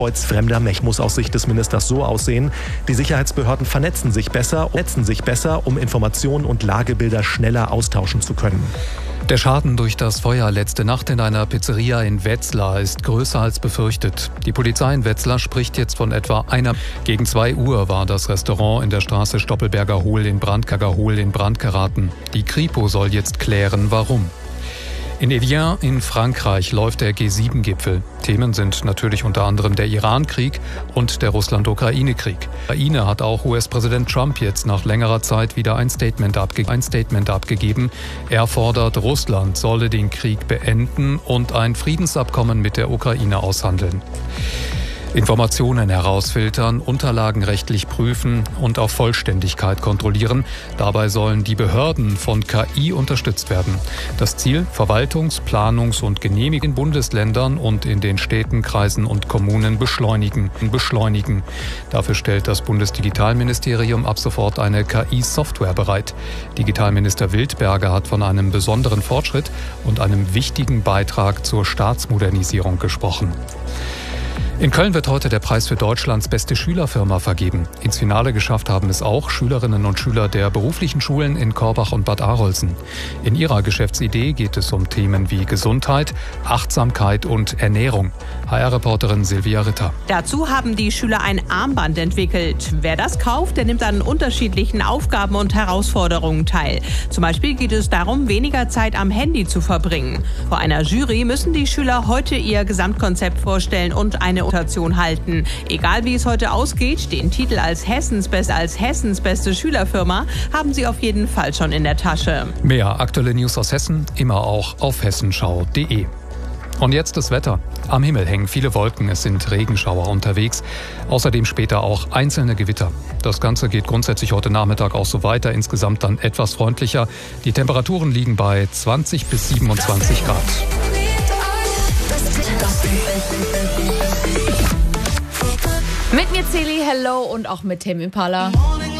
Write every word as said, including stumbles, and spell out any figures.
Kreuzfremder Mech muss aus Sicht des Ministers so aussehen: Die Sicherheitsbehörden vernetzen sich besser, netzen sich besser, um Informationen und Lagebilder schneller austauschen zu können. Der Schaden durch das Feuer letzte Nacht in einer Pizzeria in Wetzlar ist größer als befürchtet. Die Polizei in Wetzlar spricht jetzt von etwa einer. Gegen zwei Uhr war das Restaurant in der Straße Stoppelberger Hohl in Brandgagger Hohl in Brand geraten. Die Kripo soll jetzt klären, warum. In Evian in Frankreich läuft der G sieben Gipfel. Themen sind natürlich unter anderem der Iran-Krieg und der Russland-Ukraine-Krieg. Ukraine hat auch U S-Präsident Trump jetzt nach längerer Zeit wieder ein Statement, abge- ein Statement abgegeben. Er fordert, Russland solle den Krieg beenden und ein Friedensabkommen mit der Ukraine aushandeln. Informationen herausfiltern, Unterlagen rechtlich prüfen und auf Vollständigkeit kontrollieren. Dabei sollen die Behörden von K I unterstützt werden. Das Ziel: Verwaltungs-, Planungs- und Genehmigung in Bundesländern und in den Städten, Kreisen und Kommunen beschleunigen. beschleunigen. Dafür stellt das Bundesdigitalministerium ab sofort eine K I-Software bereit. Digitalminister Wildberger hat von einem besonderen Fortschritt und einem wichtigen Beitrag zur Staatsmodernisierung gesprochen. In Köln wird heute der Preis für Deutschlands beste Schülerfirma vergeben. Ins Finale geschafft haben es auch Schülerinnen und Schüler der beruflichen Schulen in Korbach und Bad Arolsen. In ihrer Geschäftsidee geht es um Themen wie Gesundheit, Achtsamkeit und Ernährung. H R-Reporterin Silvia Ritter. Dazu haben die Schüler ein Armband entwickelt. Wer das kauft, der nimmt an unterschiedlichen Aufgaben und Herausforderungen teil. Zum Beispiel geht es darum, weniger Zeit am Handy zu verbringen. Vor einer Jury müssen die Schüler heute ihr Gesamtkonzept vorstellen und eine Notation halten. Egal wie es heute ausgeht, den Titel als Hessens, Best, als Hessens beste Schülerfirma haben sie auf jeden Fall schon in der Tasche. Mehr aktuelle News aus Hessen, immer auch auf hessenschau punkt de. Und jetzt das Wetter. Am Himmel hängen viele Wolken, es sind Regenschauer unterwegs. Außerdem später auch einzelne Gewitter. Das Ganze geht grundsätzlich heute Nachmittag auch so weiter, insgesamt dann etwas freundlicher. Die Temperaturen liegen bei zwanzig bis siebenundzwanzig Grad. Mit mir Celi, hello, und auch mit Tame Impala.